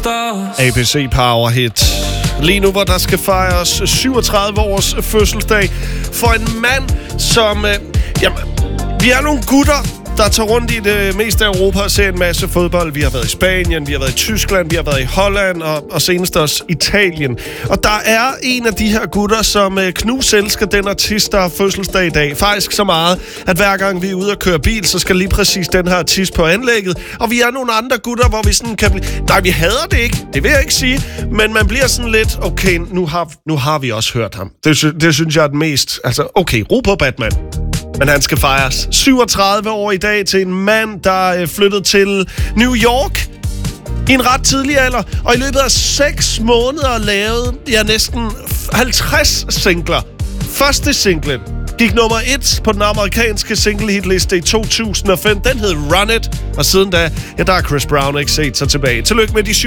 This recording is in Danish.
ABC Power Hit. Lige nu, hvor der skal fejres 37 års fødselsdag for en mand, som... vi er nogle gutter, der tager rundt i det meste af Europa og ser en masse fodbold. Vi har været i Spanien, vi har været i Tyskland, vi har været i Holland og senest også Italien. Og der er en af de her gutter, som knus elsker den artist, der har fødselsdag i dag. Faktisk så meget, at hver gang vi er ude og køre bil, så skal lige præcis den her artist på anlægget. Og vi er nogle andre gutter, hvor vi sådan kan blive... Nej, vi hader det ikke. Det vil jeg ikke sige. Men man bliver sådan lidt... Okay, nu har vi også hørt ham. Det synes jeg er det mest... Altså, okay, ro på Batman. Men han skal fejres 37 år i dag til en mand, der flyttede til New York i en ret tidlig alder. Og i løbet af 6 måneder lavede næsten 50 singler. Første singlen gik nummer 1 på den amerikanske single-hitliste i 2005. Den hed Run It. Og siden da, der har Chris Brown ikke set sig tilbage. Tillykke med de